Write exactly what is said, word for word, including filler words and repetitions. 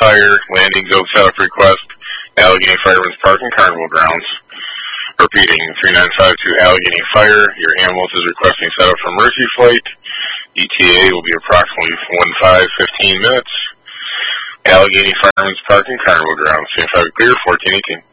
Fire, landing zone setup request, Allegheny Fireman's Park and Carnival Grounds. Repeating, three nine five two Allegheny Fire, your ambulance is requesting setup for Mercy Flight. E T A will be approximately one five fifteen minutes. Allegheny Fireman's Park and Carnival Grounds. Stand five clear, fourteen eighteen.